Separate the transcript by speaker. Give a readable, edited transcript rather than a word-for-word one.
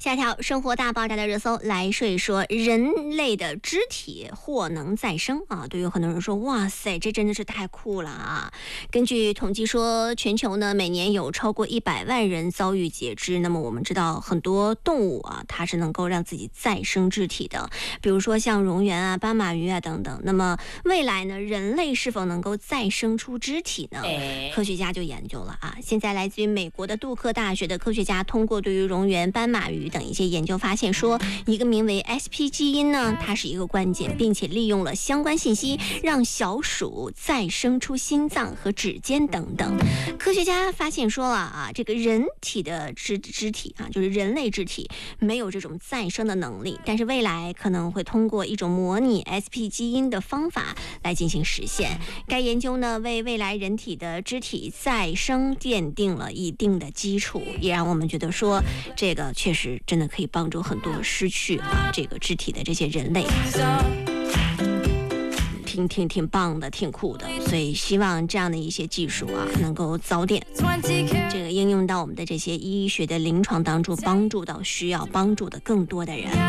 Speaker 1: 下条生活大爆炸的热搜来说一说人类的肢体或能再生啊！对于很多人说，哇塞，这真的是太酷了啊！根据统计说，全球呢每年有超过100万人遭遇截肢。那么我们知道很多动物啊，它是能够让自己再生肢体的，比如说像蝾螈啊、斑马鱼啊等等。那么未来呢，人类是否能够再生出肢体呢？科学家就研究了啊！现在来自于美国的杜克大学的科学家通过对于蝾螈、斑马鱼等一些研究发现说，一个名为 SP 基因呢，它是一个关键，并且利用了相关信息，让小鼠再生出心脏和指尖等等。科学家发现说了啊，这个人体的肢体啊，就是人类肢体没有这种再生的能力，但是未来可能会通过一种模拟 SP 基因的方法来进行实现。该研究呢，为未来人体的肢体再生奠定了一定的基础，也让我们觉得说，这个确实真的可以帮助很多失去这个肢体的这些人类。挺棒的，挺酷的，所以希望这样的一些技术啊，能够早点这个应用到我们的这些医学的临床当中，帮助到需要帮助的更多的人。